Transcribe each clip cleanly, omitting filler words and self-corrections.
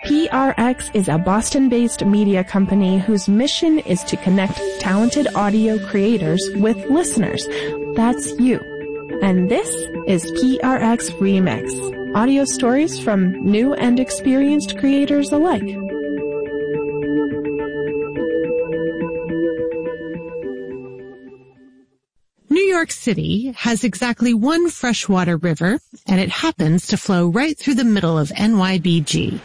PRX is a Boston-based media company whose mission is to connect talented audio creators with listeners. That's you. And this is PRX Remix, audio stories from new and experienced creators alike. New York City has exactly one freshwater river, and it happens to flow right through the middle of NYBG.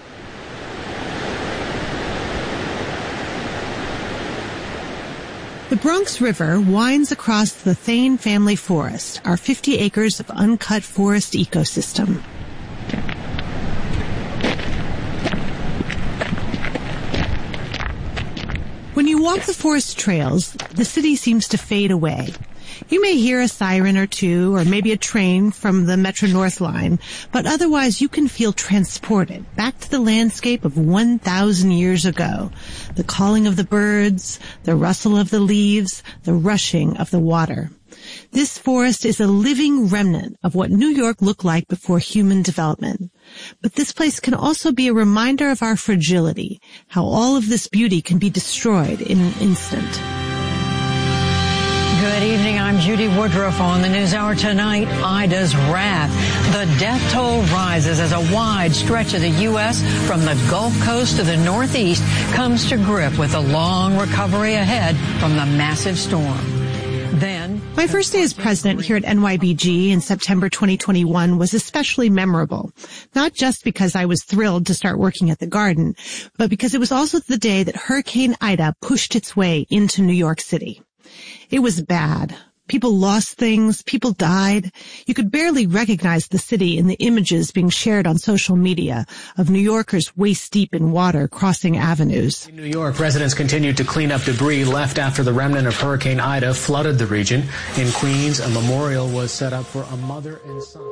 The Bronx River winds across the Thane Family Forest, our 50 acres of uncut forest ecosystem. When you walk the forest trails, the city seems to fade away. You may hear a siren or two, or maybe a train from the Metro North line, but otherwise you can feel transported back to the landscape of 1,000 years ago. The calling of the birds, the rustle of the leaves, the rushing of the water. This forest is a living remnant of what New York looked like before human development. But this place can also be a reminder of our fragility, how all of this beauty can be destroyed in an instant. Good evening. I'm Judy Woodruff on the NewsHour tonight. Ida's wrath. The death toll rises as a wide stretch of the U.S. from the Gulf Coast to the Northeast comes to grip with a long recovery ahead from the massive storm. Then, my first day as president here at NYBG in September 2021 was especially memorable, not just because I was thrilled to start working at the garden, but because it was also the day that Hurricane Ida pushed its way into New York City. It was bad. People lost things. People died. You could barely recognize the city in the images being shared on social media of New Yorkers waist-deep in water crossing avenues. In New York, residents continued to clean up debris left after the remnant of Hurricane Ida flooded the region. In Queens, a memorial was set up for a mother and son.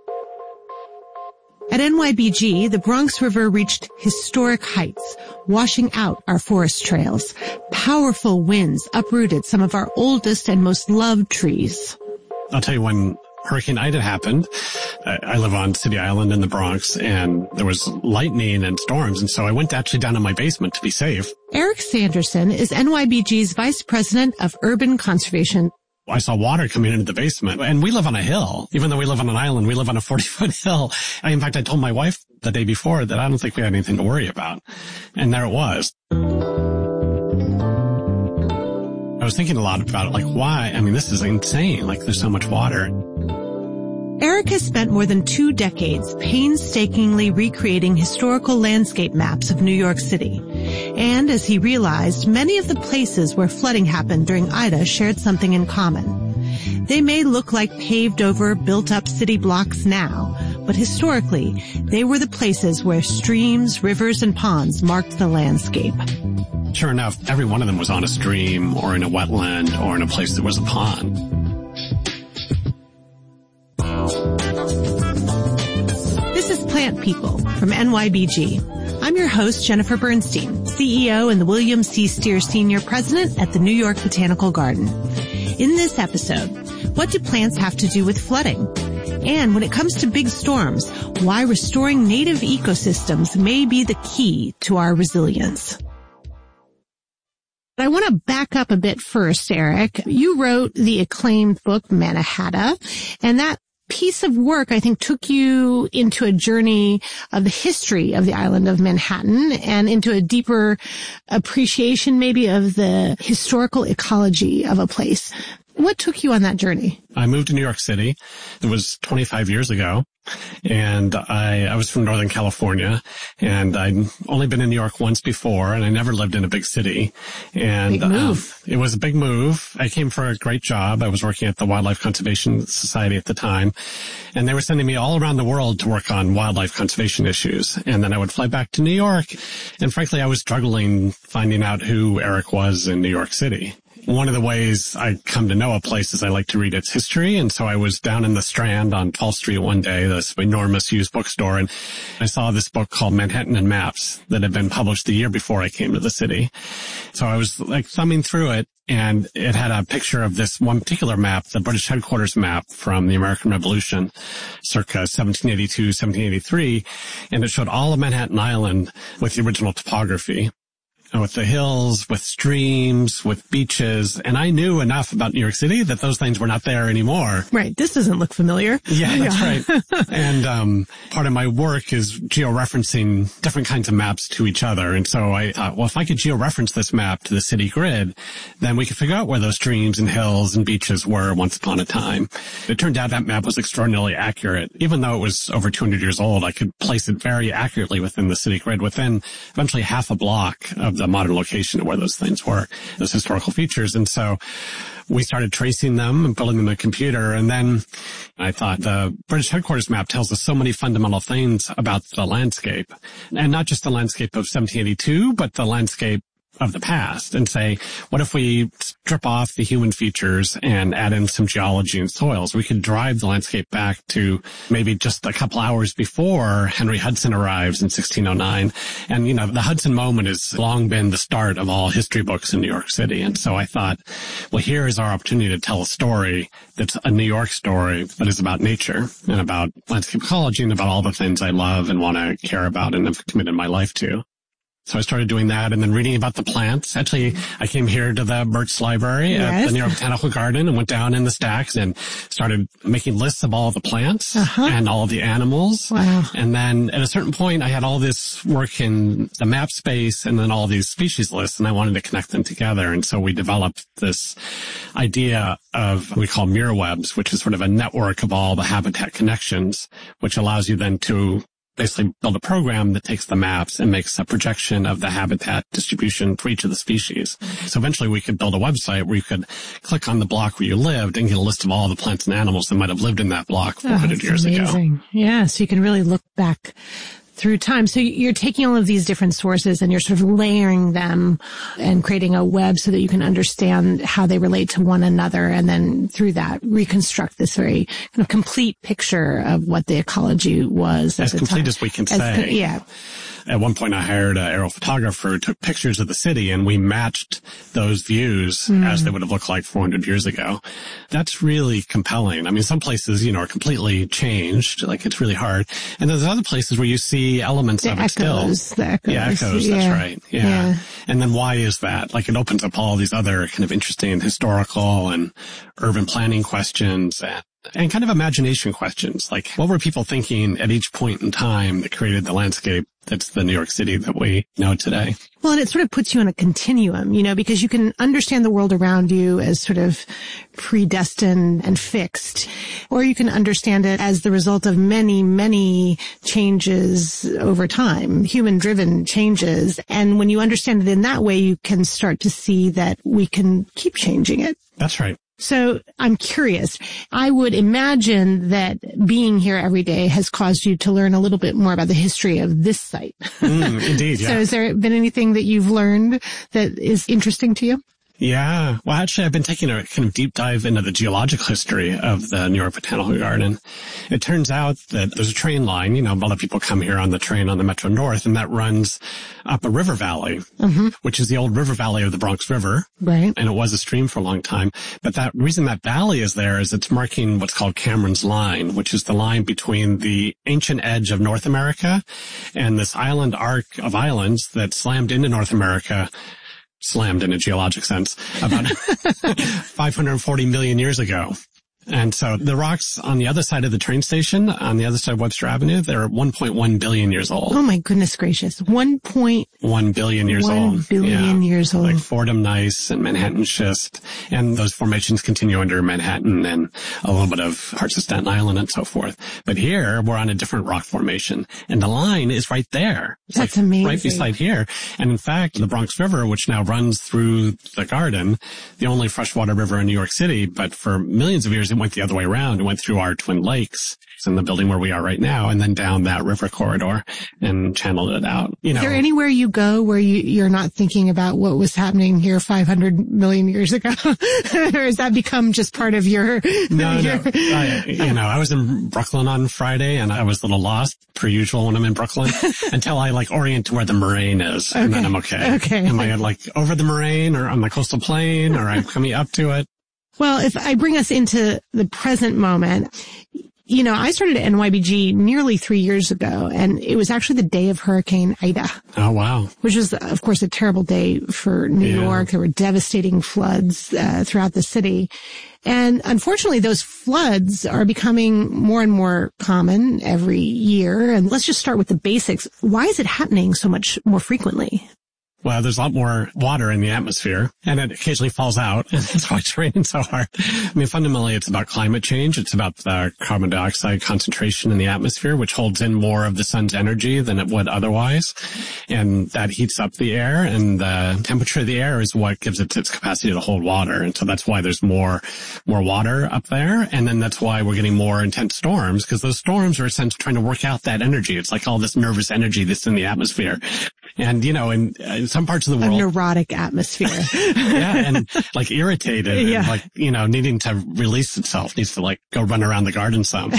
At NYBG, the Bronx River reached historic heights, washing out our forest trails. Powerful winds uprooted some of our oldest and most loved trees. I'll tell you, when Hurricane Ida happened, I live on City Island in the Bronx, and there was lightning and storms, and so I went actually down to my basement to be safe. Eric Sanderson is NYBG's Vice President of Urban Conservation. I saw water coming into the basement, and we live on a hill. Even though we live on an island, we live on a 40-foot hill. In fact, I told my wife the day before that I don't think we had anything to worry about. And there it was. I was thinking a lot about it, like, why? I mean, this is insane. Like, there's so much water. Eric has spent more than 2 decades painstakingly recreating historical landscape maps of New York City. And as he realized, many of the places where flooding happened during Ida shared something in common. They may look like paved-over, built-up city blocks now, but historically, they were the places where streams, rivers, and ponds marked the landscape. Sure enough, every one of them was on a stream or in a wetland or in a place that was a pond. This is Plant People from NYBG. I'm your host, Jennifer Bernstein, CEO and the William C. Steer Sr. President at the New York Botanical Garden. In this episode, what do plants have to do with flooding? And when it comes to big storms, why restoring native ecosystems may be the key to our resilience. I want to back up a bit first, Eric. You wrote the acclaimed book, Mannahatta, and that piece of work, I think, took you into a journey of the history of the island of Manhattan and into a deeper appreciation maybe of the historical ecology of a place. What took you on that journey? I moved to New York City. It was 25 years ago. And I was from Northern California, and I'd only been in New York once before, and I never lived in a big city. And big move. It was a big move. I came for a great job. I was working at the Wildlife Conservation Society at the time, and they were sending me all around the world to work on wildlife conservation issues. And then I would fly back to New York, and frankly, I was struggling finding out who Eric was in New York City. one of the ways I come to know a place is I like to read its history. And so I was down in the Strand on 12th Street one day, this enormous used bookstore, and I saw this book called Manhattan and Maps that had been published the year before I came to the city. So I was like thumbing through it, and it had a picture of this one particular map, the British headquarters map from the American Revolution, circa 1782, 1783, and it showed all of Manhattan Island with the original topography, with the hills, with streams, with beaches. And I knew enough about New York City that those things were not there anymore. Right. This doesn't look familiar. Yeah, that's right. And part of my work is georeferencing different kinds of maps to each other. And so I thought, well, if I could georeference this map to the city grid, then we could figure out where those streams and hills and beaches were once upon a time. It turned out that map was extraordinarily accurate. Even though it was over 200 years old, I could place it very accurately within the city grid, within eventually half a block of the modern location of where those things were, those historical features. And so we started tracing them and building them in a computer. And then I thought the British headquarters map tells us so many fundamental things about the landscape, and not just the landscape of 1782, but the landscape of the past, and say, what if we strip off the human features and add in some geology and soils? We could drive the landscape back to maybe just a couple hours before Henry Hudson arrives in 1609. And, you know, the Hudson moment has long been the start of all history books in New York City. And so I thought, well, here is our opportunity to tell a story that's a New York story, but is about nature and about landscape ecology and about all the things I love and want to care about and have committed my life to. So I started doing that and then reading about the plants. Actually, I came here to the Burt's Library at the New York Botanical Garden and went down in the stacks and started making lists of all the plants and all of the animals. Wow. And then at a certain point, I had all this work in the map space and then all these species lists, and I wanted to connect them together. And so we developed this idea of what we call mirror webs, which is sort of a network of all the habitat connections, which allows you then to basically build a program that takes the maps and makes a projection of the habitat distribution for each of the species. So eventually we could build a website where you could click on the block where you lived and get a list of all the plants and animals that might have lived in that block 400 years ago. Yeah, so you can really look back through time. So you're taking all of these different sources and you're sort of layering them and creating a web so that you can understand how they relate to one another, and then through that reconstruct this very kind of complete picture of what the ecology was at the time. As complete as we can say. Yeah. At one point, I hired an aerial photographer who took pictures of the city, and we matched those views as they would have looked like 400 years ago. That's really compelling. I mean, some places, you know, are completely changed. Like, it's really hard. And there's other places where you see elements of it still. The echoes. Yeah, echoes. Yeah. That's right. Yeah. And then why is that? Like, it opens up all these other kind of interesting historical and urban planning questions and kind of imagination questions. Like, what were people thinking at each point in time that created the landscape that's the New York City that we know today? Well, and it sort of puts you on a continuum, you know, because you can understand the world around you as sort of predestined and fixed, or you can understand it as the result of many, many changes over time, human-driven changes. And when you understand it in that way, you can start to see that we can keep changing it. That's right. So I'm curious. I would imagine that being here every day has caused you to learn a little bit more about the history of this site. Indeed, yeah. So has there been anything that you've learned that is interesting to you? Yeah. Well, actually, I've been taking a kind of deep dive into the geological history of the New York Botanical Garden. It turns out that there's a train line, you know, a lot of people come here on the train on the Metro North, and that runs up a river valley, which is the old river valley of the Bronx River. Right. And it was a stream for a long time. But that reason that valley is there is it's marking what's called Cameron's Line, which is the line between the ancient edge of North America and this island arc of islands that slammed into North America, slammed in a geologic sense, about 540 million years ago. And so the rocks on the other side of the train station, on the other side of Webster Avenue, they're 1.1 billion years old. Oh my goodness gracious. 1.1 billion years old. 1 billion years old. Like Fordham Gneiss and Manhattan Schist. And those formations continue under Manhattan and a little bit of parts of Staten Island and so forth. But here, we're on a different rock formation. And the line is right there. It's That's amazing. Right beside here. And in fact, the Bronx River, which now runs through the garden, the only freshwater river in New York City, but for millions of years, it went the other way around. It went through our Twin Lakes. in the building where we are right now, and then down that river corridor and channeled it out. You know, is there anywhere you go where you're not thinking about what was happening here 500 million years ago? Or has that become just part of your... No. I was in Brooklyn on Friday, and I was a little lost, per usual, when I'm in Brooklyn, until I orient to where the moraine is, and then I'm okay. Okay. Am I over the moraine or on the coastal plain, or I'm coming up to it? Well, if I bring us into the present moment, I started at NYBG nearly 3 years ago, and it was actually the day of Hurricane Ida. Oh, wow. Which was, of course, a terrible day for New York. There were devastating floods throughout the city. And unfortunately, those floods are becoming more and more common every year. And let's just start with the basics. Why is it happening so much more frequently? Well, there's a lot more water in the atmosphere, and it occasionally falls out, and that's why it's raining so hard. I mean, fundamentally, it's about climate change. It's about the carbon dioxide concentration in the atmosphere, which holds in more of the sun's energy than it would otherwise, and that heats up the air, and the temperature of the air is what gives it its capacity to hold water, and so that's why there's more water up there, and then that's why we're getting more intense storms, because those storms are essentially trying to work out that energy. It's like all this nervous energy that's in the atmosphere. And, in some parts of the world. A neurotic atmosphere. Yeah, and irritated and needing to release itself, needs to go run around the garden some.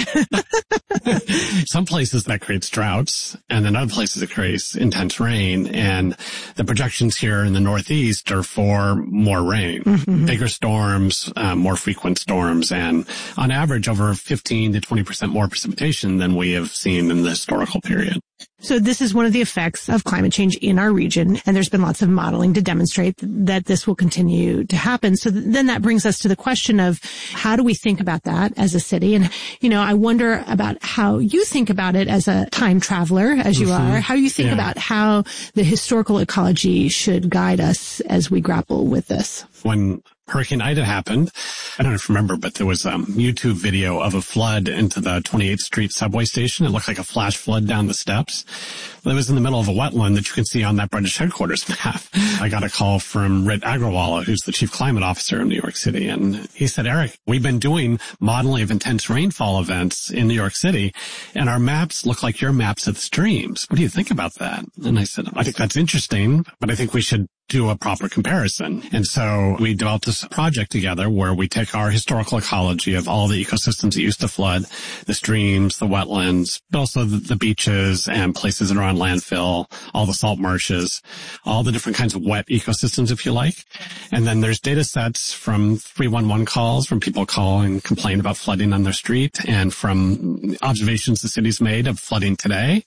Some places that creates droughts, and then other places it creates intense rain. And the projections here in the Northeast are for more rain, bigger storms, more frequent storms, and on average over 15 to 20% more precipitation than we have seen in the historical period. So this is one of the effects of climate change in our region, and there's been lots of modeling to demonstrate that this will continue to happen. So then that brings us to the question of how do we think about that as a city? And, I wonder about how you think about it as a time traveler, as you are, how you think about how the historical ecology should guide us as we grapple with this. When Hurricane Ida happened, I don't know if you remember, but there was a YouTube video of a flood into the 28th Street subway station. It looked like a flash flood down the steps. It was in the middle of a wetland that you can see on that British headquarters map. I got a call from Rit Agrawala, who's the chief climate officer in New York City, and he said, Eric, we've been doing modeling of intense rainfall events in New York City, and our maps look like your maps of the streams. What do you think about that? And I said, I think that's interesting, but I think we should do a proper comparison. And so we developed this project together where we take our historical ecology of all the ecosystems that used to flood, the streams, the wetlands, but also the beaches and places that are on landfill, all the salt marshes, all the different kinds of wet ecosystems, if you like. And then there's data sets from 311 calls, from people calling and complain about flooding on their street, and from observations the city's made of flooding today.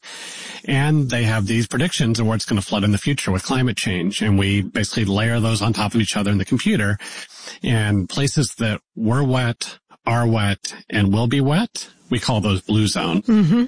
And they have these predictions of where it's going to flood in the future with climate change. And we basically layer those on top of each other in the computer. And places that were wet, are wet, and will be wet, we call those blue zone. Mm-hmm.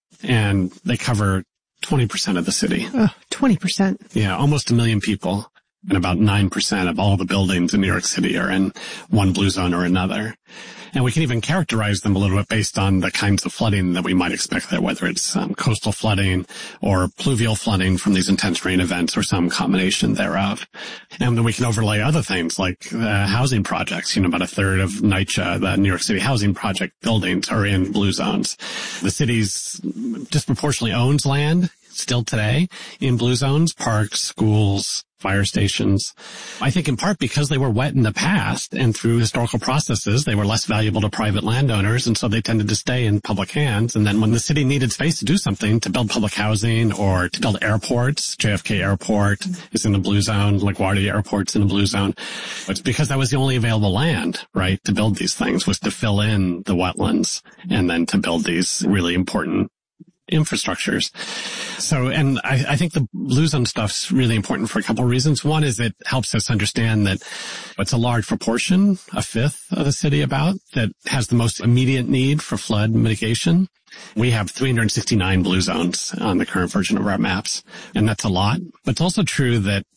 And they cover 20% of the city. 20%. Yeah, almost 1 million people. And about 9% of all the buildings in New York City are in one blue zone or another. And we can even characterize them a little bit based on the kinds of flooding that we might expect there, whether it's coastal flooding or pluvial flooding from these intense rain events or some combination thereof. And then we can overlay other things like housing projects. About a third of NYCHA, the New York City Housing Project buildings, are in blue zones. The city's disproportionately owns land still today in blue zones, parks, schools, fire stations. I think in part because they were wet in the past, and through historical processes, they were less valuable to private landowners, and so they tended to stay in public hands. And then when the city needed space to do something, to build public housing or to build airports, JFK Airport is in the blue zone, LaGuardia Airport's in the blue zone. It's because that was the only available land, right, to build these things, was to fill in the wetlands and then to build these really important infrastructures. So, and I think the blue zone stuff's really important for a couple of reasons. One is it helps us understand that it's a large proportion, a fifth of the city about, that has the most immediate need for flood mitigation. We have 369 blue zones on the current version of our maps, and that's a lot. But it's also true that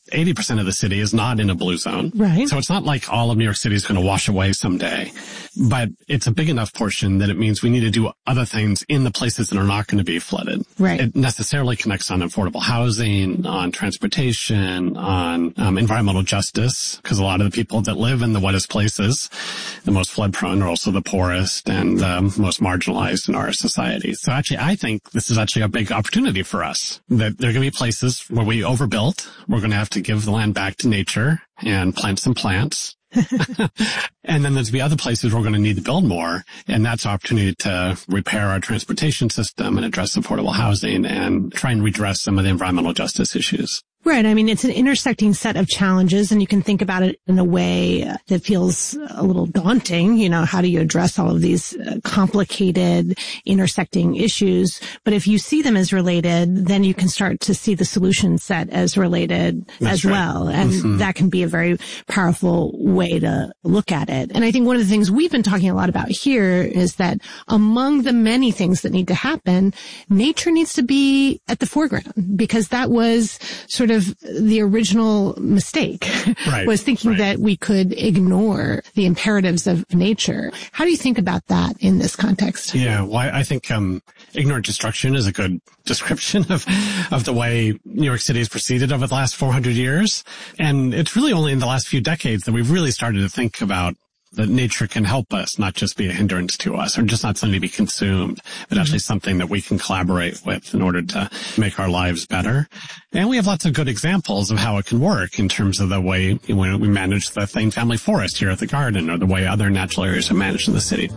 80% of the city is not in a blue zone. Right. So it's not like all of New York City is going to wash away someday, but it's a big enough portion that it means we need to do other things in the places that are not going to be flooded. Right. It necessarily connects on affordable housing, on transportation, on environmental justice, because a lot of the people that live in the wettest places, the most flood prone, are also the poorest and most marginalized in our society. So actually, I think this is actually a big opportunity for us, that there are going to be places where we overbuilt. We're going to have to give the land back to nature and plant some plants. And then there's be other places we're going to need to build more. And that's an opportunity to repair our transportation system and address affordable housing and try and redress some of the environmental justice issues. Right. I mean, it's an intersecting set of challenges, and you can think about it in a way that feels a little daunting. You know, how do you address all of these complicated intersecting issues? But if you see them as related, then you can start to see the solution set as related as well. And that can be a very powerful way to look at it. And I think one of the things we've been talking a lot about here is that among the many things that need to happen, nature needs to be at the foreground, because that was sort of the original mistake, was thinking that we could ignore the imperatives of nature. How do you think about that in this context? Yeah, well, I think ignorant destruction is a good description of the way New York City has proceeded over the last 400 years. And it's really only in the last few decades that we've really started to think about that nature can help us, not just be a hindrance to us, or just not something to be consumed, but actually something that we can collaborate with in order to make our lives better. And we have lots of good examples of how it can work in terms of the way we manage the Thane Family Forest here at the Garden, or the way other natural areas are managed in the city.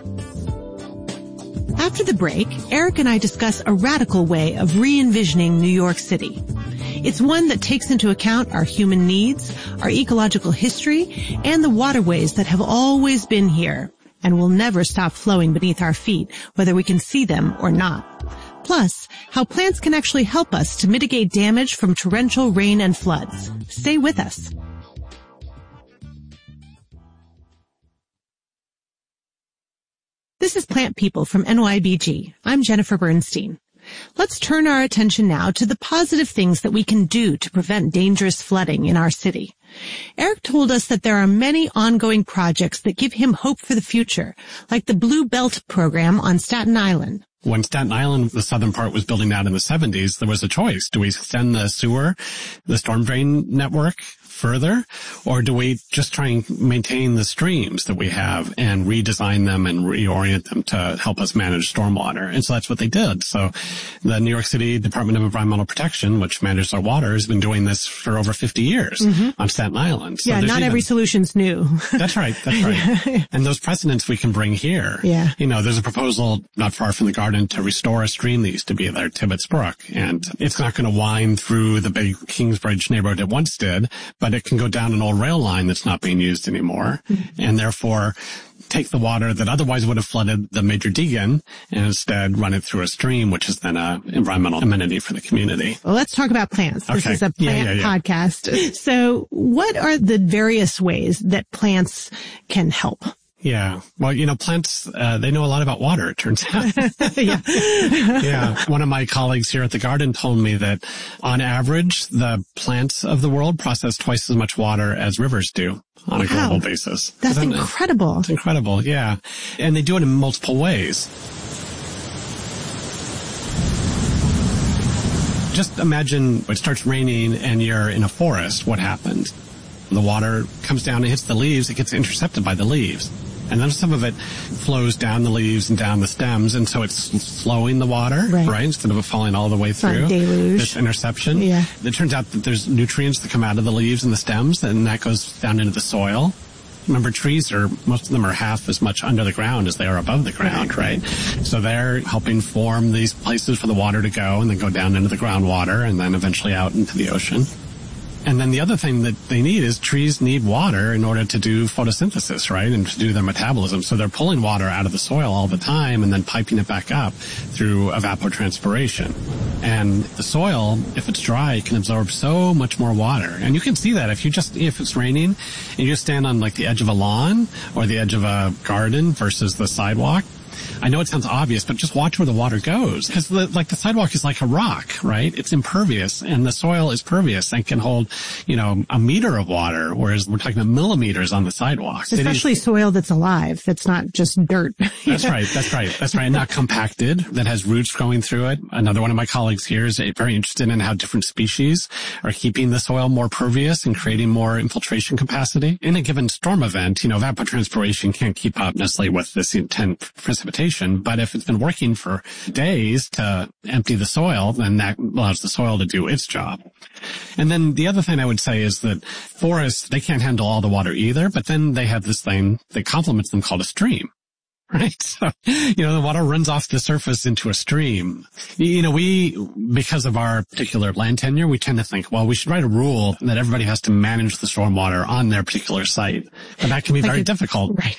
After the break, Eric and I discuss a radical way of re-envisioning New York City. It's one that takes into account our human needs, our ecological history, and the waterways that have always been here and will never stop flowing beneath our feet, whether we can see them or not. Plus, how plants can actually help us to mitigate damage from torrential rain and floods. Stay with us. This is Plant People from NYBG. I'm Jennifer Bernstein. Let's turn our attention now to the positive things that we can do to prevent dangerous flooding in our city. Eric told us that there are many ongoing projects that give him hope for the future, like the Blue Belt program on Staten Island. When Staten Island, the southern part, was building out in the 70s, there was a choice. Do we extend the sewer, the storm drain network further, or do we just try and maintain the streams that we have and redesign them and reorient them to help us manage stormwater? And so that's what they did. So the New York City Department of Environmental Protection, which manages our water, has been doing this for over 50 years on Staten Island. So not every solution's new. That's right. And those precedents we can bring here. Yeah. You know, there's a proposal not far from the Garden to restore a stream that used to be there, Tibbetts Brook. And it's not going to wind through the big Kingsbridge neighborhood it once did, but it can go down an old rail line that's not being used anymore, and therefore take the water that otherwise would have flooded the Major Deegan and instead run it through a stream, which is then an environmental amenity for the community. Well, let's talk about plants. This is a plant podcast. So what are the various ways that plants can help? Yeah. Well, you know, plants, they know a lot about water, it turns out. Yeah. One of my colleagues here at the Garden told me that on average, the plants of the world process twice as much water as rivers do on a global basis. That's incredible. It's incredible. Yeah. And they do it in multiple ways. Just imagine it starts raining and you're in a forest. What happens? The water comes down and hits the leaves. It gets intercepted by the leaves. And then some of it flows down the leaves and down the stems, and so it's slowing the water, right? Instead of it falling all the way through. Deluge. This interception. Yeah. It turns out that there's nutrients that come out of the leaves and the stems, and that goes down into the soil. Remember, trees most of them are half as much under the ground as they are above the ground, right? So they're helping form these places for the water to go and then go down into the groundwater and then eventually out into the ocean. And then the other thing that they need is trees need water in order to do photosynthesis, right? And to do their metabolism. So they're pulling water out of the soil all the time and then piping it back up through evapotranspiration. And the soil, if it's dry, can absorb so much more water. And you can see that if it's raining and you just stand on like the edge of a lawn or the edge of a garden versus the sidewalk, I know it sounds obvious, but just watch where the water goes. Because the sidewalk is like a rock, right? It's impervious, and the soil is pervious and can hold, a meter of water, whereas we're talking about millimeters on the sidewalk. Especially soil that's alive, that's not just dirt. That's right. And not compacted, that has roots going through it. Another one of my colleagues here is very interested in how different species are keeping the soil more pervious and creating more infiltration capacity. In a given storm event, evapotranspiration can't keep up necessarily with this intense precipitation, but if it's been working for days to empty the soil, then that allows the soil to do its job. And then the other thing I would say is that forests, they can't handle all the water either, but then they have this thing that complements them called a stream. Right. So, the water runs off the surface into a stream. Because of our particular land tenure, we tend to think, well, we should write a rule that everybody has to manage the stormwater on their particular site. But that can be very difficult. Right.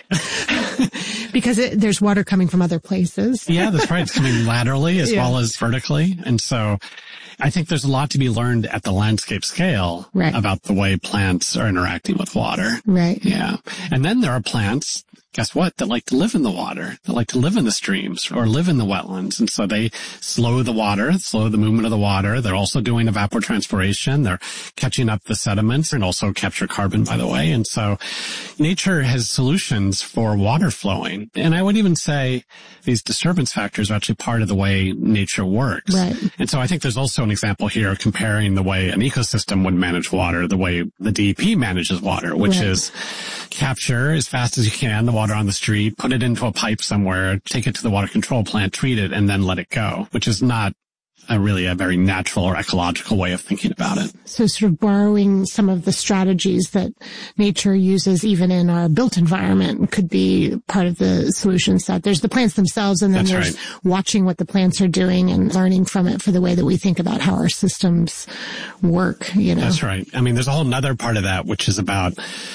Because there's water coming from other places. Yeah, that's right. It's coming laterally as well as vertically. And so I think there's a lot to be learned at the landscape scale about the way plants are interacting with water. Right. Yeah. And then there are plants, guess what, that like to live in the water, that like to live in the streams or live in the wetlands. And so they slow the movement of the water. They're also doing evapotranspiration. They're catching up the sediments and also capture carbon, by the way. And so nature has solutions for water flowing. And I would even say these disturbance factors are actually part of the way nature works. Right. And so I think there's also an example here comparing the way an ecosystem would manage water, the way the DEP manages water, which is capture as fast as you can the water on the street, put it into a pipe somewhere, take it to the water control plant, treat it, and then let it go, which is not really a very natural or ecological way of thinking about it. So sort of borrowing some of the strategies that nature uses even in our built environment could be part of the solution set. There's the plants themselves, and then there's watching what the plants are doing and learning from it for the way that we think about how our systems work, That's right. I mean, there's a whole nother part of that, which is about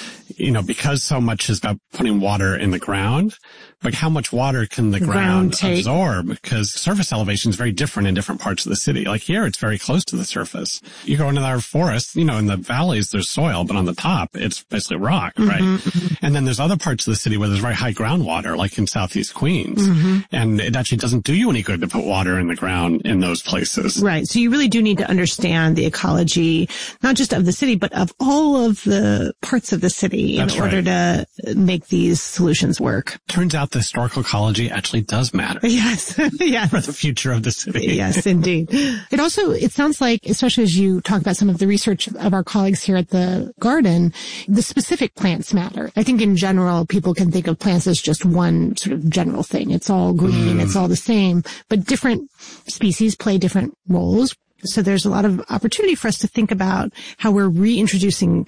because so much is about putting water in the ground, but how much water can the ground absorb? Because surface elevation is very different in different parts of the city. Like here, it's very close to the surface. You go into our forest, in the valleys, there's soil, but on the top, it's basically rock, right? Mm-hmm. And then there's other parts of the city where there's very high groundwater, like in Southeast Queens. Mm-hmm. And it actually doesn't do you any good to put water in the ground in those places. Right. So you really do need to understand the ecology, not just of the city, but of all of the parts of the city in order to make these solutions work. Turns out the historical ecology actually does matter. Yes. Yeah. For the future of the city. Yes, indeed. It sounds like, especially as you talk about some of the research of our colleagues here at the garden, the specific plants matter. I think in general, people can think of plants as just one sort of general thing. It's all green, it's all the same, but different species play different roles. So there's a lot of opportunity for us to think about how we're reintroducing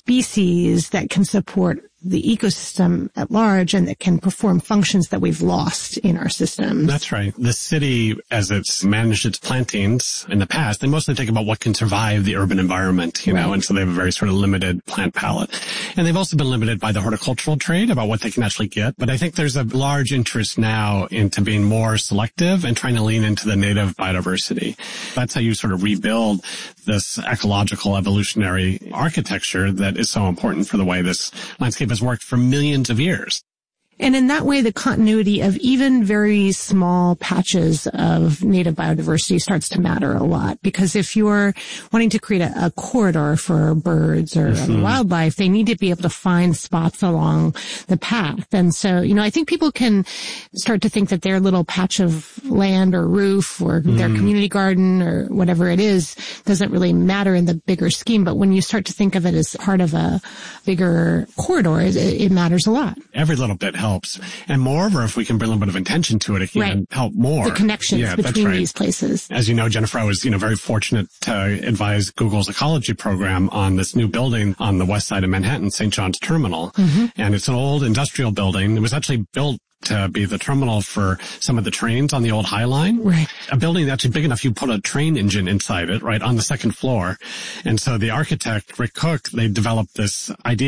species that can support the ecosystem at large and that can perform functions that we've lost in our systems. That's right. The city, as it's managed its plantings in the past, they mostly think about what can survive the urban environment, and so they have a very sort of limited plant palette. And they've also been limited by the horticultural trade about what they can actually get. But I think there's a large interest now into being more selective and trying to lean into the native biodiversity. That's how you sort of rebuild this ecological evolutionary architecture that is so important for the way this landscape has worked for millions of years. And in that way, the continuity of even very small patches of native biodiversity starts to matter a lot. Because if you're wanting to create a corridor for birds or other wildlife, they need to be able to find spots along the path. And so, I think people can start to think that their little patch of land or roof or their community garden or whatever it is doesn't really matter in the bigger scheme. But when you start to think of it as part of a bigger corridor, it matters a lot. Every little bit helps. And moreover, if we can bring a little bit of intention to it, it can help more. The connections between these places. As you know, Jennifer, I was, very fortunate to advise Google's ecology program on this new building on the west side of Manhattan, St. John's Terminal. And it's an old industrial building. It was actually built to be the terminal for some of the trains on the old High Line. Right. A building that's actually big enough you put a train engine inside it, right, on the second floor. And so the architect, Rick Cook, they developed this idea of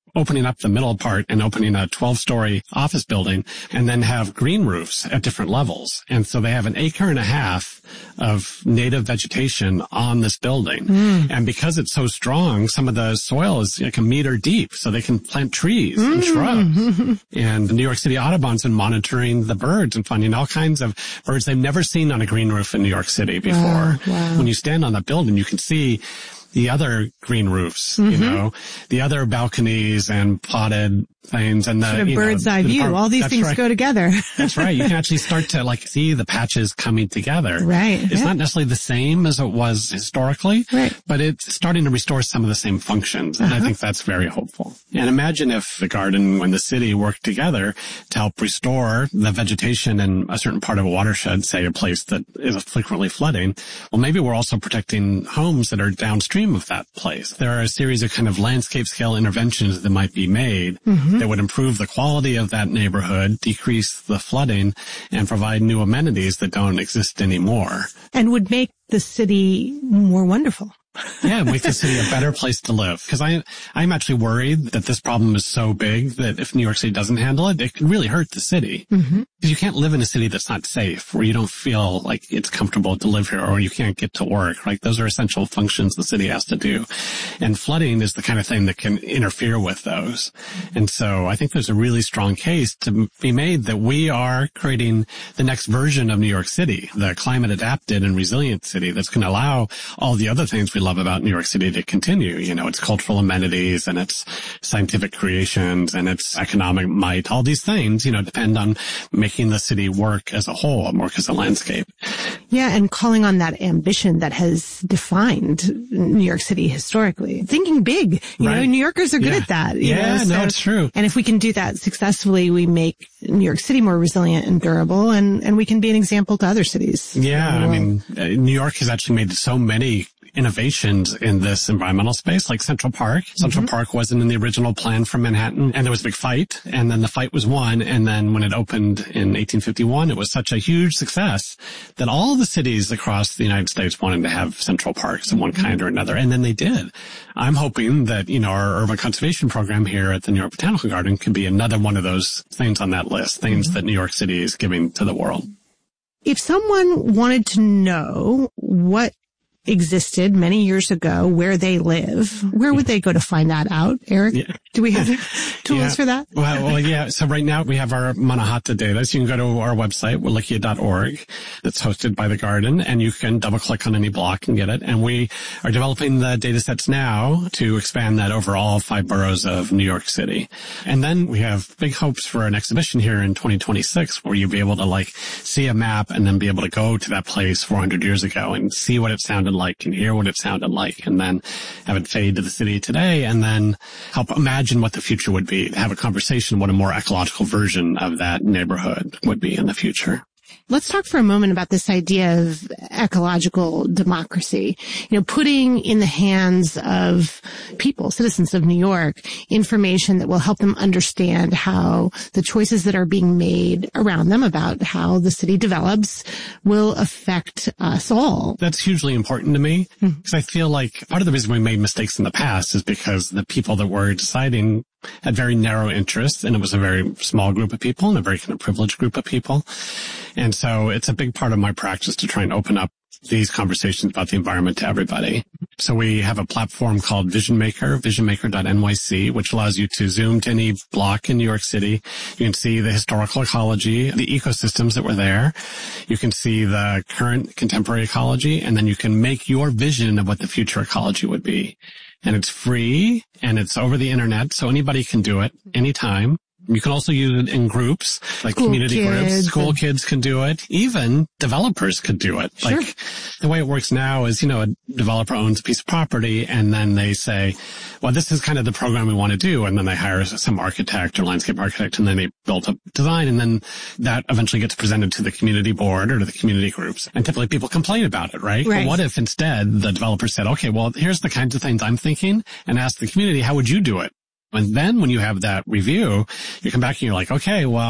opening up the middle part and opening a 12-story office building and then have green roofs at different levels. And so they have an acre and a half of native vegetation on this building. And because it's so strong, some of the soil is like a meter deep, so they can plant trees and shrubs. And the New York City Audubon's been monitoring the birds and finding all kinds of birds they've never seen on a green roof in New York City before. Wow. When you stand on that building, you can see the other green roofs, you know, the other balconies and plotted things and the sort of bird's eye view. All these things go together. That's right. You can actually start to like see the patches coming together. Right. It's not necessarily the same as it was historically, but it's starting to restore some of the same functions. And I think that's very hopeful. And imagine if the garden and the city worked together to help restore the vegetation in a certain part of a watershed, say a place that is frequently flooding. Well, maybe we're also protecting homes that are downstream of that place. There are a series of kind of landscape scale interventions that might be made that would improve the quality of that neighborhood, decrease the flooding, and provide new amenities that don't exist anymore. And would make the city more wonderful. Yeah, make the city a better place to live. Because I'm actually worried that this problem is so big that if New York City doesn't handle it, it could really hurt the city. Because you can't live in a city that's not safe, where you don't feel like it's comfortable to live here, or you can't get to work. Right? Those are essential functions the city has to do. And flooding is the kind of thing that can interfere with those. And so I think there's a really strong case to be made that we are creating the next version of New York City, the climate adapted and resilient city that's going to allow all the other things we love about New York City to continue. You know, its cultural amenities and its scientific creations and its economic might. All these things, you know, depend on making the city work as a whole and work as a landscape. Yeah, and calling on that ambition that has defined New York City historically. Thinking big. You know, New Yorkers are good at that. No, it's true. And if we can do that successfully, we make New York City more resilient and durable, and we can be an example to other cities. Yeah, I mean, New York has actually made so many innovations in this environmental space, like Central Park. Central Park wasn't in the original plan for Manhattan, and there was a big fight, and then the fight was won, and then when it opened in 1851, it was such a huge success that all the cities across the United States wanted to have Central Parks of one kind or another, and then they did. I'm hoping that, you know, our urban conservation program here at the New York Botanical Garden could be another one of those things on that list, things that New York City is giving to the world. If someone wanted to know what existed many years ago where they live, where would they go to find that out, Eric? Do we have tools for that? Well, yeah. So right now we have our Mannahatta data. So you can go to our website, wallachia.org. That's hosted by the garden, and you can double click on any block and get it. And we are developing the data sets now to expand that over all 5 boroughs of New York City. And then we have big hopes for an exhibition here in 2026 where you'll be able to like see a map and then be able to go to that place 400 years ago and see what it sounded like and hear what it sounded like, and then have it fade to the city today, and then help imagine what the future would be, have a conversation what a more ecological version of that neighborhood would be in the future. Let's talk for a moment about this idea of ecological democracy. You know, putting in the hands of people, citizens of New York, information that will help them understand how the choices that are being made around them about how the city develops will affect us all. That's hugely important to me, because I feel like part of the reason we made mistakes in the past is because the people that were deciding had very narrow interests, and it was a very small group of people and a very kind of privileged group of people. And so it's a big part of my practice to try and open up these conversations about the environment to everybody. So we have a platform called Vision Maker, visionmaker.nyc, which allows you to zoom to any block in New York City. You can see the historical ecology, the ecosystems that were there. You can see the current contemporary ecology, and then you can make your vision of what the future ecology would be. And it's free, and it's over the internet, so anybody can do it anytime. You can also use it in groups, like community groups. School kids can do it. Even developers could do it. Sure. Like the way it works now is, you know, a developer owns a piece of property, and then they say, well, this is kind of the program we want to do. And then they hire some architect or landscape architect, and then they build a design, and then that eventually gets presented to the community board or to the community groups. And typically people complain about it, right? But what if instead the developer said, okay, well, here's the kinds of things I'm thinking, and ask the community, how would you do it? And then when you have that review, you come back and you're like, okay, well,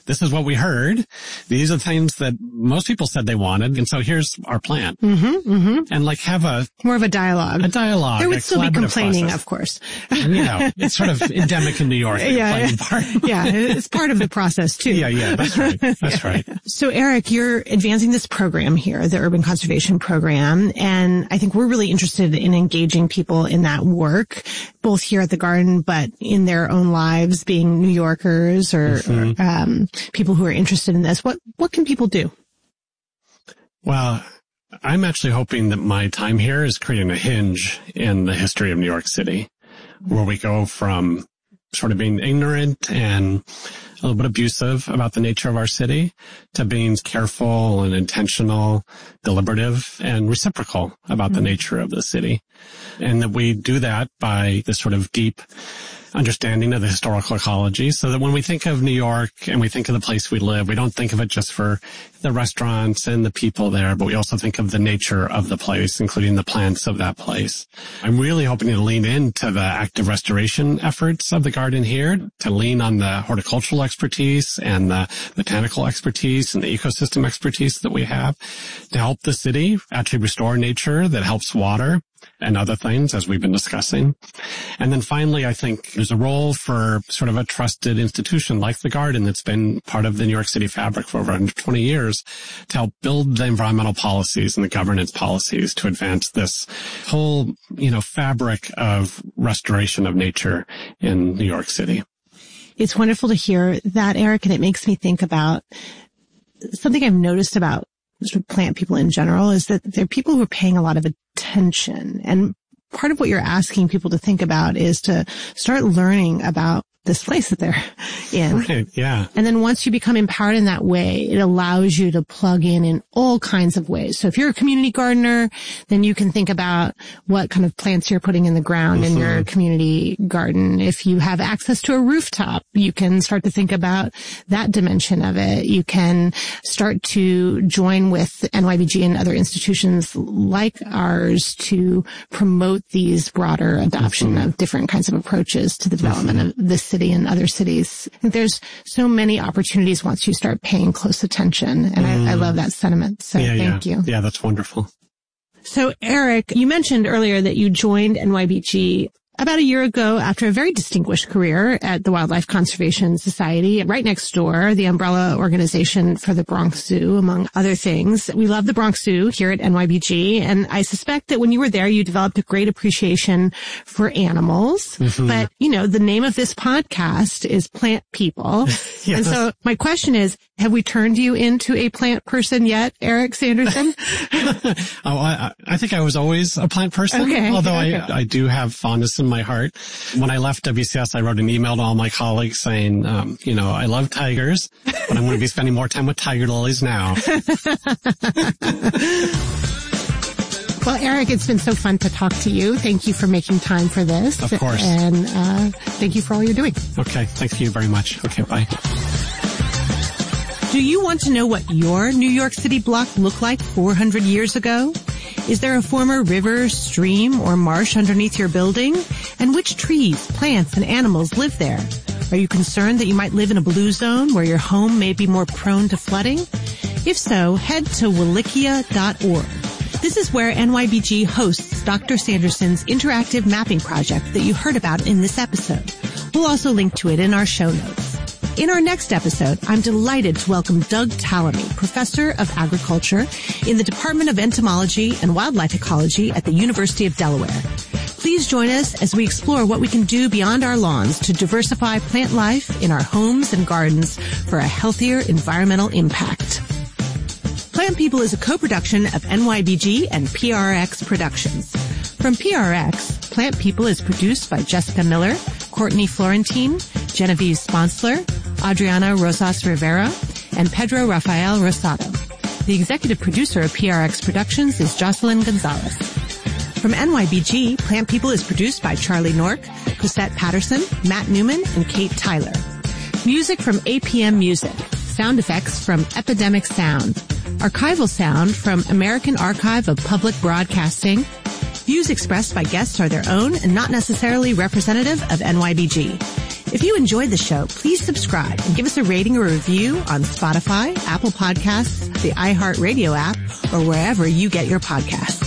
this is what we heard. These are things that most people said they wanted. And so here's our plan. And like have more of a dialogue. There would still be complaining, process. Of course. It's sort of endemic in New York. It's part of the process too. Yeah, that's right. That's right. So Eric, you're advancing this program here, the Urban Conservation Program, and I think we're really interested in engaging people in that work, both here at the Garden, but in their own lives, being New Yorkers or people who are interested in this. What can people do? Well, I'm actually hoping that my time here is creating a hinge in the history of New York City, where we go from sort of being ignorant and a little bit abusive about the nature of our city to being careful and intentional, deliberative, and reciprocal about the nature of the city. And that we do that by this sort of deep understanding of the historical ecology, so that when we think of New York and we think of the place we live, we don't think of it just for the restaurants and the people there, but we also think of the nature of the place, including the plants of that place. I'm really hoping to lean into the active restoration efforts of the Garden here, to lean on the horticultural expertise and the botanical expertise and the ecosystem expertise that we have to help the city actually restore nature that helps water and other things, as we've been discussing. And then finally, I think there's a role for sort of a trusted institution like the Garden that's been part of the New York City fabric for over 20 years to help build the environmental policies and the governance policies to advance this whole, fabric of restoration of nature in New York City. It's wonderful to hear that, Eric, and it makes me think about something I've noticed about sort of plant people in general is that they're people who are paying a lot of attention. And part of what you're asking people to think about is to start learning about this place that they're in. Right, yeah. And then once you become empowered in that way, it allows you to plug in all kinds of ways. So if you're a community gardener, then you can think about what kind of plants you're putting in the ground in your community garden. If you have access to a rooftop, you can start to think about that dimension of it. You can start to join with NYBG and other institutions like ours to promote these broader adoption of different kinds of approaches to the development of this city and other cities. I think there's so many opportunities once you start paying close attention. And I love that sentiment. So thank you. Yeah, that's wonderful. So Eric, you mentioned earlier that you joined NYBG about a year ago after a very distinguished career at the Wildlife Conservation Society, right next door, the umbrella organization for the Bronx Zoo, among other things. We love the Bronx Zoo here at NYBG, and I suspect that when you were there, you developed a great appreciation for animals. But, the name of this podcast is Plant People. Yes. And so my question is, have we turned you into a plant person yet, Eric Sanderson? I think I was always a plant person, although I do have fondness in my heart. When I left WCS, I wrote an email to all my colleagues saying, I love tigers, but I'm going to be spending more time with tiger lilies now. Well, Eric, it's been so fun to talk to you. Thank you for making time for this. Of course. And thank you for all you're doing. Okay. Thank you very much. Okay, bye. Do you want to know what your New York City block looked like 400 years ago? Is there a former river, stream, or marsh underneath your building? And which trees, plants, and animals live there? Are you concerned that you might live in a blue zone where your home may be more prone to flooding? If so, head to wallachia.org. This is where NYBG hosts Dr. Sanderson's interactive mapping project that you heard about in this episode. We'll also link to it in our show notes. In our next episode, I'm delighted to welcome Doug Tallamy, Professor of Agriculture in the Department of Entomology and Wildlife Ecology at the University of Delaware. Please join us as we explore what we can do beyond our lawns to diversify plant life in our homes and gardens for a healthier environmental impact. Plant People is a co-production of NYBG and PRX Productions. From PRX, Plant People is produced by Jessica Miller, Courtney Florentine, Genevieve Sponsler, Adriana Rosas Rivera, and Pedro Rafael Rosado. The executive producer of PRX Productions is Jocelyn Gonzalez. From NYBG, Plant People is produced by Charlie Nork, Cosette Patterson, Matt Newman, and Kate Tyler. Music from APM Music. Sound effects from Epidemic Sound. Archival sound from American Archive of Public Broadcasting. Views expressed by guests are their own and not necessarily representative of NYBG. If you enjoyed the show, please subscribe and give us a rating or review on Spotify, Apple Podcasts, the iHeartRadio app, or wherever you get your podcasts.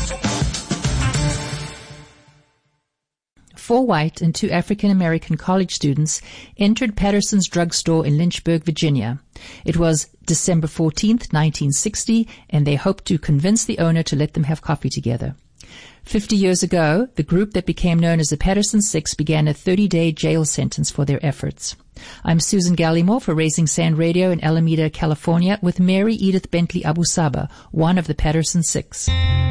4 white and 2 African-American college students entered Patterson's drugstore in Lynchburg, Virginia. It was December 14th, 1960, and they hoped to convince the owner to let them have coffee together. 50 years ago, the group that became known as the Patterson Six began a 30-day jail sentence for their efforts. I'm Susan Gallimore for Raising Sand Radio in Alameda, California, with Mary Edith Bentley Abusaba, one of the Patterson Six.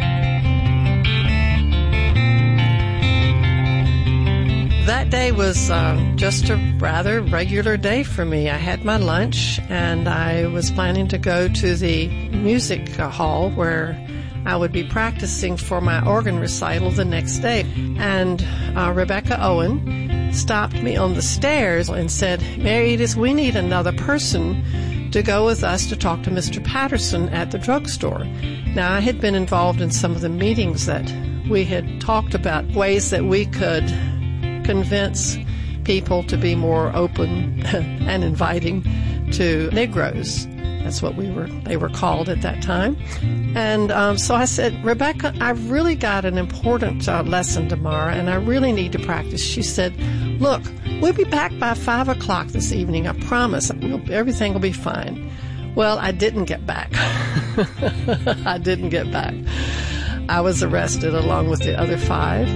That day was just a rather regular day for me. I had my lunch, and I was planning to go to the music hall where I would be practicing for my organ recital the next day. And Rebecca Owen stopped me on the stairs and said, "Mary Edith, we need another person to go with us to talk to Mr. Patterson at the drugstore." Now, I had been involved in some of the meetings that we had talked about ways that we could convince people to be more open and inviting to Negroes. That's what they were called at that time. And so I said, "Rebecca, I've really got an important lesson tomorrow, and I really need to practice." She said, "Look, we'll be back by 5 o'clock this evening. I promise. Everything will be fine." Well, I didn't get back. I didn't get back. I was arrested along with the other 5.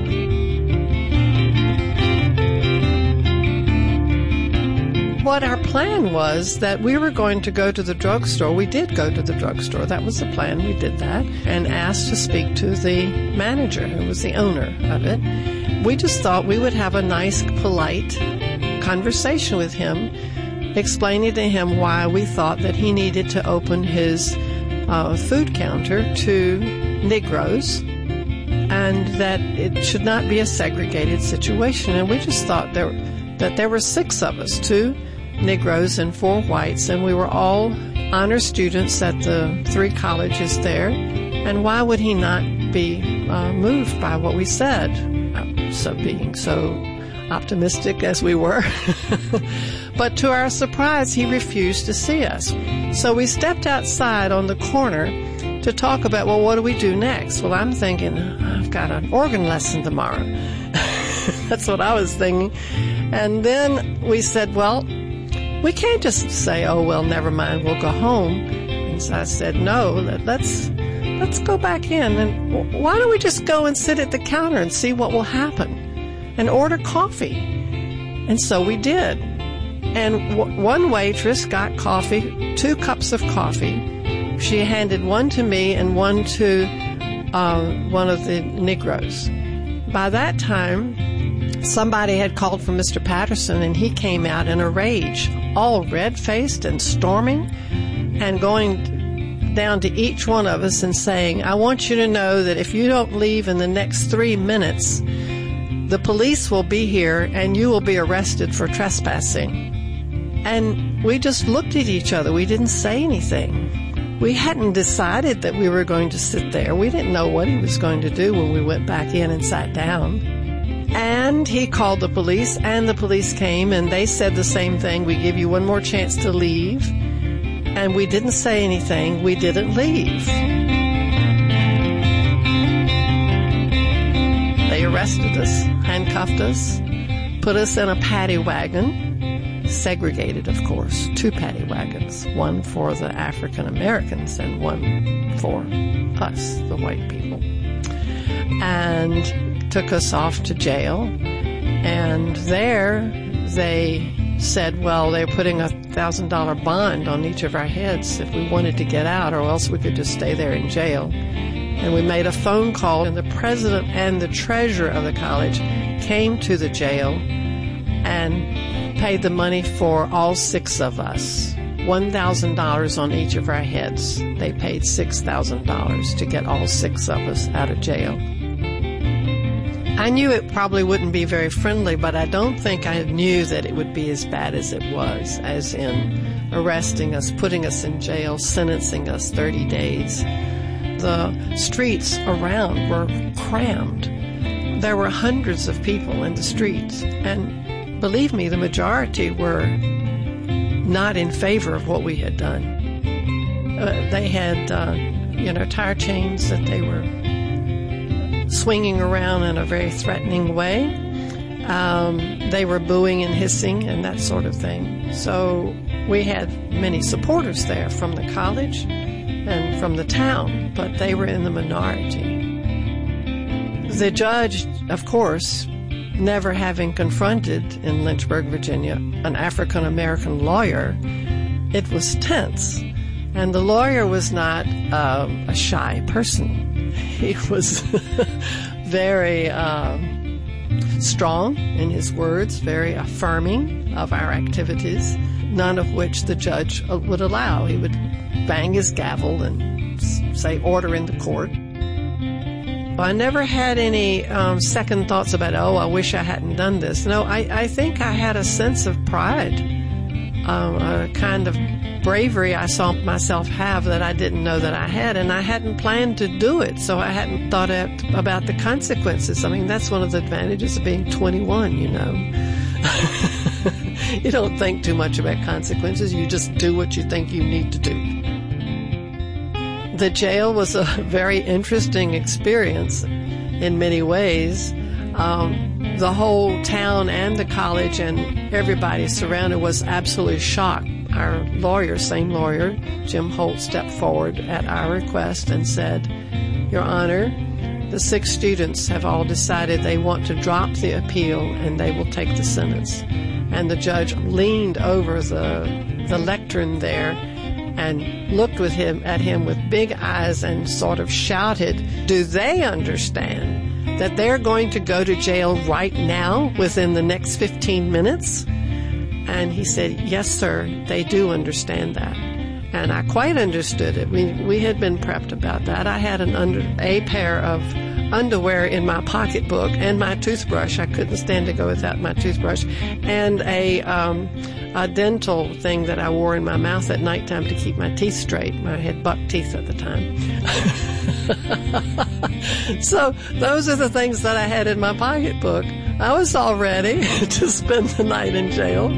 What our plan was that we were going to go to the drugstore. We did go to the drugstore. That was the plan. We did that and asked to speak to the manager, who was the owner of it. We just thought we would have a nice, polite conversation with him, explaining to him why we thought that he needed to open his food counter to Negroes and that it should not be a segregated situation. And we just thought that there were 6 of us, 2 Negroes and 4 whites, and we were all honor students at the 3 colleges there. And why would he not be moved by what we said? So being so optimistic as we were. But to our surprise, he refused to see us. So we stepped outside on the corner to talk about, well, what do we do next? Well, I'm thinking, I've got an organ lesson tomorrow. That's what I was thinking. And then we said, well, we can't just say, oh, well, never mind, we'll go home. And so I said, no, let's go back in. And why don't we just go and sit at the counter and see what will happen and order coffee? And so we did. And one waitress got coffee, 2 cups of coffee. She handed one to me and one to one of the Negroes. By that time, somebody had called for Mr. Patterson, and he came out in a rage, all red-faced and storming, and going down to each one of us and saying, "I want you to know that if you don't leave in the next 3 minutes, the police will be here and you will be arrested for trespassing." And we just looked at each other. We didn't say anything. We hadn't decided that we were going to sit there. We didn't know what he was going to do when we went back in and sat down. And he called the police, and the police came, and they said the same thing. We give you one more chance to leave. And we didn't say anything. We didn't leave. They arrested us, handcuffed us, put us in a paddy wagon, segregated, of course, 2 paddy wagons, one for the African Americans and one for us, the white people, and took us off to jail. And there they said, well, they're putting $1,000 bond on each of our heads if we wanted to get out, or else we could just stay there in jail. And we made a phone call, and the president and the treasurer of the college came to the jail and paid the money for all 6 of us, $1,000 on each of our heads. They paid $6,000 to get all 6 of us out of jail. I knew it probably wouldn't be very friendly, but I don't think I knew that it would be as bad as it was, as in arresting us, putting us in jail, sentencing us 30 days. The streets around were crammed. There were hundreds of people in the streets, and believe me, the majority were not in favor of what we had done. They had, tire chains that they were swinging around in a very threatening way. They were booing and hissing and that sort of thing. So we had many supporters there from the college and from the town, but they were in the minority. The judge, of course, never having confronted in Lynchburg, Virginia, an African-American lawyer, it was tense. And the lawyer was not a shy person. He was very strong in his words, very affirming of our activities, none of which the judge would allow. He would bang his gavel and say, "Order in the court." I never had any second thoughts about, I wish I hadn't done this. No, I think I had a sense of pride, a kind of bravery I saw myself have that I didn't know that I had, and I hadn't planned to do it, so I hadn't thought about the consequences. I mean, that's one of the advantages of being 21, you know. You don't think too much about consequences. You just do what you think you need to do. The jail was a very interesting experience in many ways. The whole town and the college and everybody surrounded was absolutely shocked. Our lawyer, same lawyer, Jim Holt, stepped forward at our request and said, "Your Honor, the 6 students have all decided they want to drop the appeal and they will take the sentence." And the judge leaned over the lectern there and looked at him with big eyes and sort of shouted, "Do they understand that they're going to go to jail right now within the next 15 minutes? And he said, "Yes, sir, they do understand that." And I quite understood it. We had been prepped about that. I had a pair of underwear in my pocketbook and my toothbrush. I couldn't stand to go without my toothbrush. And a dental thing that I wore in my mouth at nighttime to keep my teeth straight. I had buck teeth at the time. So those are the things that I had in my pocketbook. I was all ready to spend the night in jail.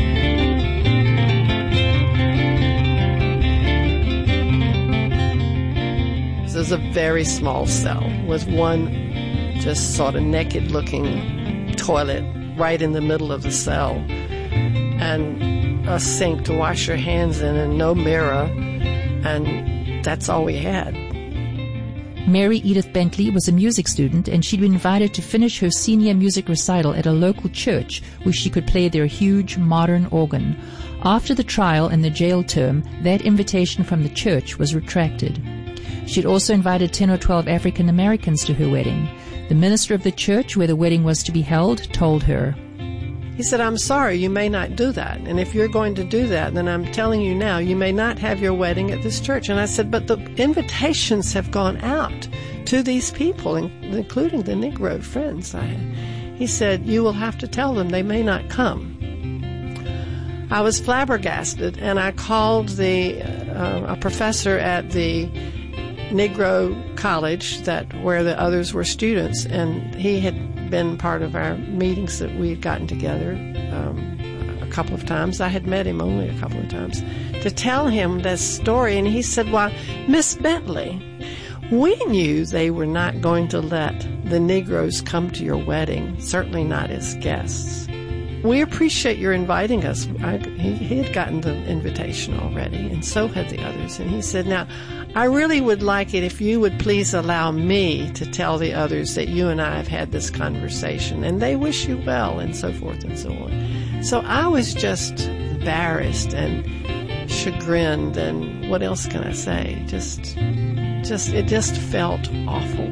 This is a very small cell with one just sort of naked-looking toilet right in the middle of the cell, and a sink to wash your hands in, and no mirror, and that's all we had. Mary Edith Bentley was a music student, and she'd been invited to finish her senior music recital at a local church where she could play their huge modern organ. After the trial and the jail term, that invitation from the church was retracted. She'd also invited 10 or 12 African Americans to her wedding. The minister of the church where the wedding was to be held told her, he said, "I'm sorry, you may not do that. And if you're going to do that, then I'm telling you now, you may not have your wedding at this church." And I said, "But the invitations have gone out to these people, including the Negro friends I had." He said, "You will have to tell them they may not come." I was flabbergasted, and I called a professor at the Negro college where the others were students, and he had been part of our meetings that we had gotten together a couple of times. I had met him only a couple of times, to tell him this story. And he said, "Well, Miss Bentley, we knew they were not going to let the Negroes come to your wedding, certainly not as guests. We appreciate your inviting us." He had gotten the invitation already, and so had the others. And he said, "Now, I really would like it if you would please allow me to tell the others that you and I have had this conversation, and they wish you well," and so forth and so on. So I was just embarrassed and chagrined, and what else can I say? It just felt awful.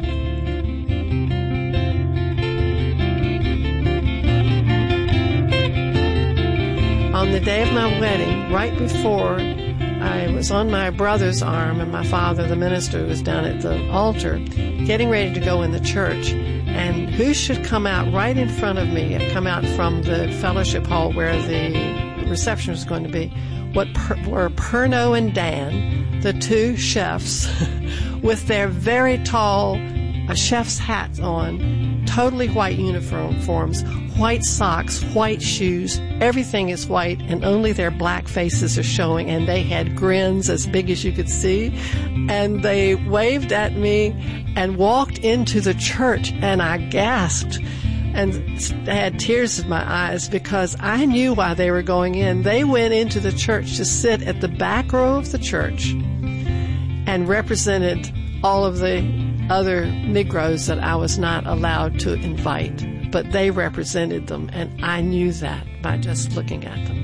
On the day of my wedding, right before I was on my brother's arm, and my father, the minister, was down at the altar getting ready to go in the church, and who should come out right in front of me, come out from the fellowship hall where the reception was going to be, were Pernod and Dan, the 2 chefs, with their very tall chef's hats on, totally white uniforms, white socks, white shoes. Everything is white, and only their black faces are showing, and they had grins as big as you could see. And they waved at me and walked into the church, and I gasped and had tears in my eyes because I knew why they were going in. They went into the church to sit at the back row of the church and represented all of the other Negroes that I was not allowed to invite, but they represented them, and I knew that by just looking at them.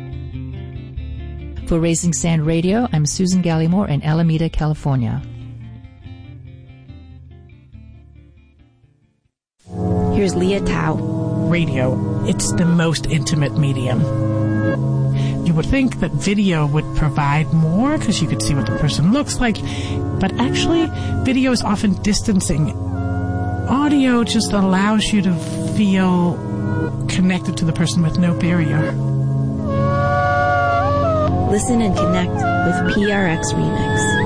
For Raising Sand Radio, I'm Susan Gallimore in Alameda, California. Here's Leah Tao. Radio, it's the most intimate medium. You would think that video would provide more because you could see what the person looks like, but actually video is often distancing. Audio just allows you to feel connected to the person with no barrier. Listen and connect with PRX Remix.